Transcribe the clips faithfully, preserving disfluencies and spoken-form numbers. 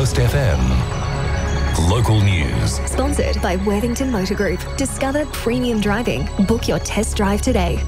Coast F M. Local news. Sponsored by Worthington Motor Group. Discover premium driving. Book your test drive today.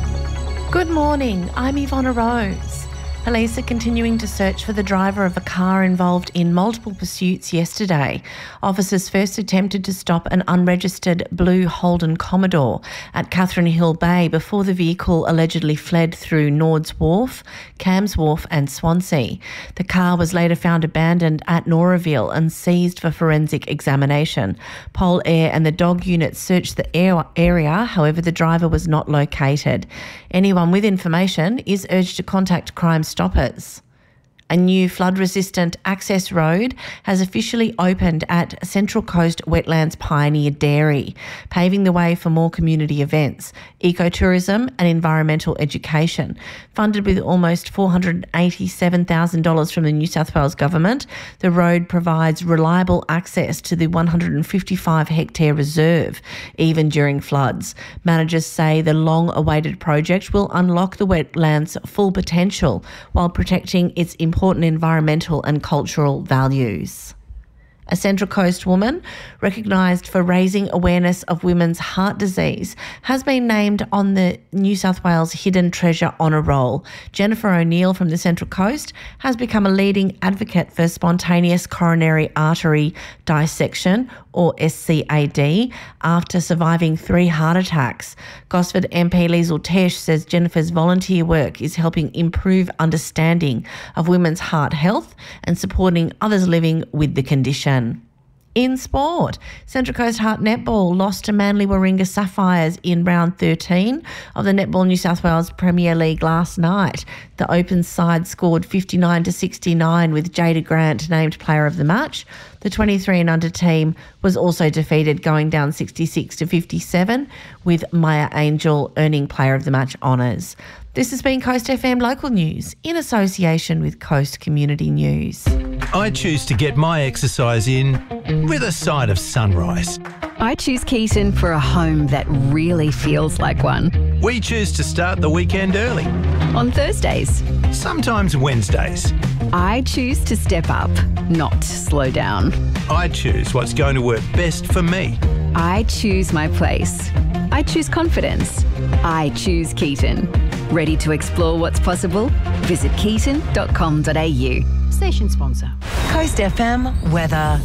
Good morning, I'm Ivonna Rose. Police are continuing to search for the driver of a car involved in multiple pursuits yesterday. Officers first attempted to stop an unregistered blue Holden Commodore at Catherine Hill Bay before the vehicle allegedly fled through Nords Wharf, Cams Wharf and Swansea. The car was later found abandoned at Noraville and seized for forensic examination. Pol Air and the dog unit searched the area, however the driver was not located. Anyone with information is urged to contact Crime Stoppers. A new flood-resistant access road has officially opened at Central Coast Wetlands Pioneer Dairy, paving the way for more community events, ecotourism and environmental education. Funded with almost four hundred eighty-seven thousand dollars from the New South Wales Government, the road provides reliable access to the one hundred fifty-five hectare reserve, even during floods. Managers say the long-awaited project will unlock the wetlands' full potential while protecting its important important environmental and cultural values. A Central Coast woman recognised for raising awareness of women's heart disease has been named on the New South Wales Hidden Treasure Honour Roll. Jennifer O'Neill from the Central Coast has become a leading advocate for spontaneous coronary artery dissection, or S C A D, after surviving three heart attacks. Gosford M P Liesl Tesh says Jennifer's volunteer work is helping improve understanding of women's heart health and supporting others living with the condition. In sport, Central Coast Heart Netball lost to Manly Warringah Sapphires in round thirteen of the Netball New South Wales Premier League last night. The Open side scored fifty-nine to sixty-nine with Jada Grant named player of the match. The twenty-three and under team was also defeated, going down sixty-six to fifty-seven, with Maya Angel earning player of the match honours. This has been Coast F M Local News in association with Coast Community News. I choose to get my exercise in with a side of sunrise. I choose Keaton for a home that really feels like one. We choose to start the weekend early. On Thursdays. Sometimes Wednesdays. I choose to step up, not slow down. I choose what's going to work best for me. I choose my place. I choose confidence. I choose Keaton. Ready to explore what's possible? Visit keaton dot com dot a u. Station sponsor. Coast F M weather.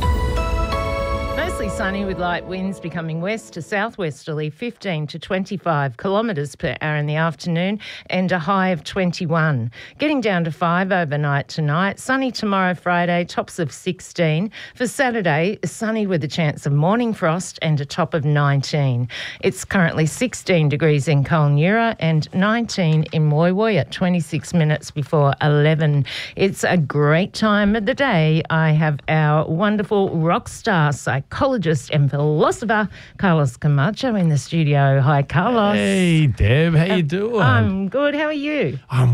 Mostly sunny with light winds becoming west to southwesterly, fifteen to twenty-five kilometres per hour in the afternoon, and a high of twenty-one. Getting down to five overnight tonight. Sunny tomorrow, Friday, tops of sixteen. For Saturday, sunny with a chance of morning frost and a top of nineteen. It's currently sixteen degrees in Kulnura and nineteen in Woy Woy at twenty-six minutes before eleven. It's a great time of the day. I have our wonderful rock star psychologist and philosopher, Carlos Camacho, in the studio. Hi, Carlos. Hey, Deb. How you doing? I'm good. How are you? I'm